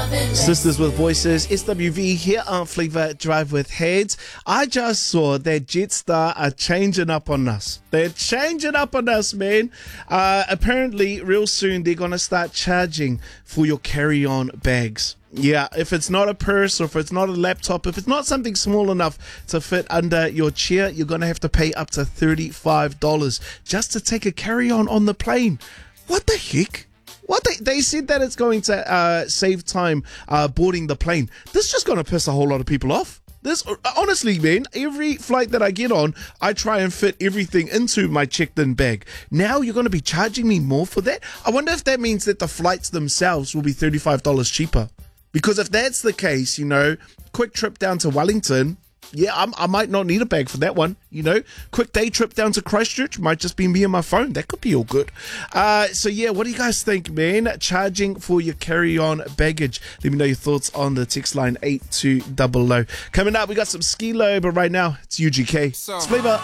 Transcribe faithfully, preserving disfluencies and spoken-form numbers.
Sisters with Voices, S W V here on Flavor Drive with Heads. I just saw that Jetstar are changing up on us. They're changing up on us, man. Uh, apparently, real soon, they're going to start charging for your carry-on bags. Yeah, if it's not a purse or if it's not a laptop, if it's not something small enough to fit under your chair, you're going to have to pay up to thirty-five dollars just to take a carry-on on the plane. What the heck? What they, they said that it's going to uh, save time uh, boarding the plane. This is just going to piss a whole lot of people off. This honestly, man, every flight that I get on, I try and fit everything into my checked-in bag. Now you're going to be charging me more for that? I wonder if that means that the flights themselves will be thirty-five dollars cheaper. Because if that's the case, you know, quick trip down to Wellington, yeah, I'm, I might not need a bag for that one, you know. Quick day trip down to Christchurch might just be me and my phone. That could be all good. Uh, so, yeah, what do you guys think, man? Charging for your carry-on baggage. Let me know your thoughts on the text line eight two zero zero. Coming up, we got some Skilo, but right now, it's U G K. It's Flavor.